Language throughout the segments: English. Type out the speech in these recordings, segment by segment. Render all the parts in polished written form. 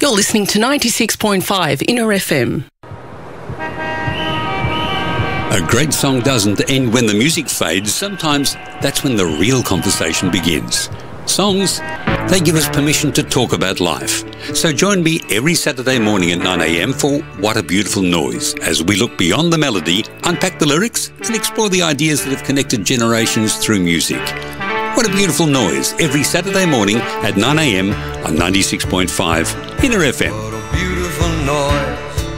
You're listening to 96.5 Inner FM. A great song doesn't end when the music fades. Sometimes that's when the real conversation begins. Songs, they give us permission to talk about life. So join me every Saturday morning at 9 a.m. for What a Beautiful Noise, as we look beyond the melody, unpack the lyrics, and explore the ideas that have connected generations through music. What a Beautiful Noise, every Saturday morning at 9 a.m. on 96.5 Inner FM. What a beautiful noise.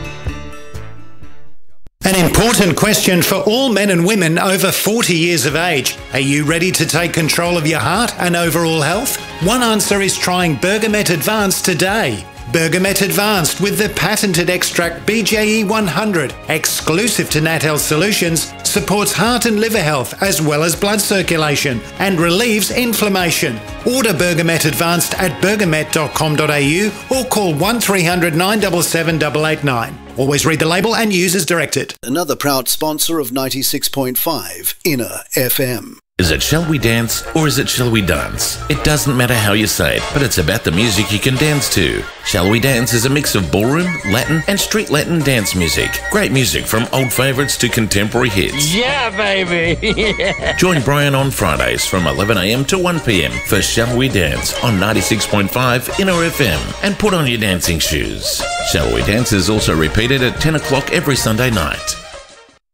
An important question for all men and women over 40 years of age. Are you ready to take control of your heart and overall health? One answer is trying Bergamet Advanced today. Bergamet Advanced with the patented extract BJE 100, exclusive to NatHealth Solutions, supports heart and liver health as well as blood circulation and relieves inflammation. Order Bergamet Advanced at bergamet.com.au or call 1300 977 889. Always read the label and use as directed. Another proud sponsor of 96.5 Inner FM. Is it Shall We Dance or is it Shall We Dance? It doesn't matter how you say it, but it's about the music you can dance to. Shall We Dance is a mix of ballroom, Latin and street Latin dance music. Great music from old favourites to contemporary hits. Yeah, baby! Yeah. Join Brian on Fridays from 11 a.m. to 1 p.m. for Shall We Dance on 96.5 Inner FM and put on your dancing shoes. Shall We Dance is also repeated at 10 o'clock every Sunday night.